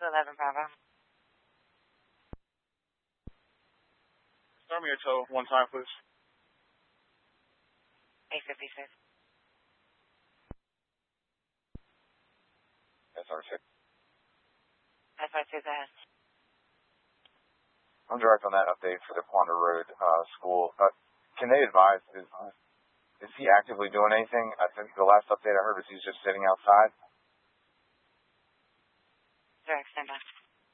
11 Bravo. Start me a tow one time, please. 856. SR6. SR2, go ahead. I'm direct on that update for the Quandra Road school. Can they advise, is he actively doing anything? I think the last update I heard was he's just sitting outside. Direct, stand by.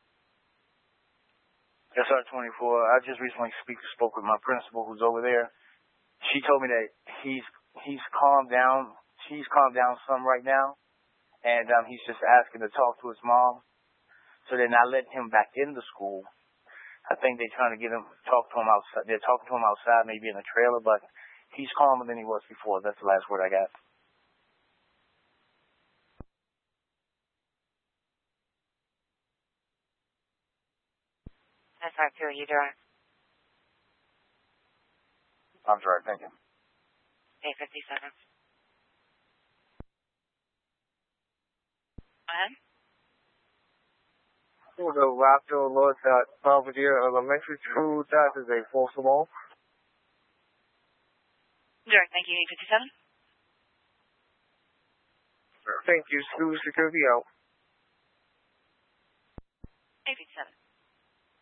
SR24, I just recently spoke with my principal who's over there. She told me that he's calmed down. She's calmed down some right now. And he's just asking to talk to his mom. So they're not letting him back in the school. I think they're trying to talk to him outside. They're talking to him outside, maybe in a trailer, but he's calmer than he was before. That's the last word I got. SR2, are you direct? I'm direct, thank you. 857. Go ahead. For the Raptor alert at Belvedere Elementary School, that is a false alarm. Direct, thank you. 857. Thank you. School security out. 857.